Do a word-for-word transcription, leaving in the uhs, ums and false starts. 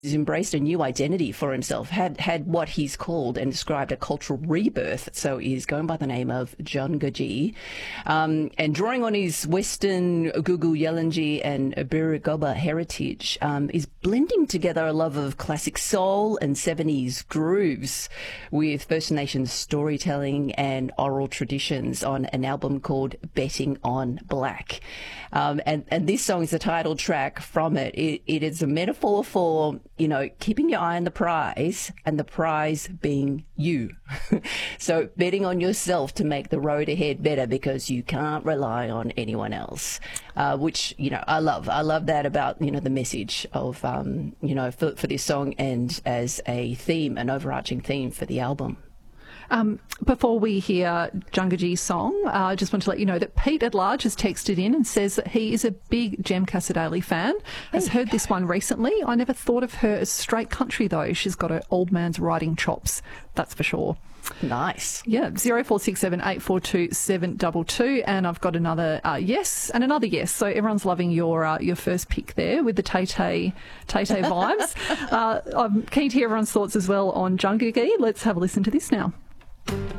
He's embraced a new identity for himself, had had what he's called and described a cultural rebirth. So he's going by the name of Jungaji. Um, and drawing on his Western Gugu Yelenji and Birigoba heritage, um, is blending together a love of classic soul and seventies grooves with First Nations storytelling and oral traditions on an album called Betting on Black. Um, and, and this song is the title track from it. It, it is a metaphor for, you know, keeping your eye on the prize and the prize being you. So betting on yourself to make the road ahead better because you can't rely on anyone else, uh, which, you know, I love. I love that about, you know, the message of, um, you know, for, for this song and as a theme, an overarching theme for the album. Um, before we hear Jungaji's song, uh, I just want to let you know that Pete at Large has texted in and says that he is a big Jem Casadali fan, has heard this one recently. I never thought of her as straight country, though. She's got her old man's writing chops, that's for sure. Nice. Yeah, zero four six seven eight four two seven two two, and I've got another uh, yes and another yes. So everyone's loving your uh, your first pick there with the Tay Tay Tay Tay vibes. uh, I'm keen to hear everyone's thoughts as well on Jungaji. Let's have a listen to this now.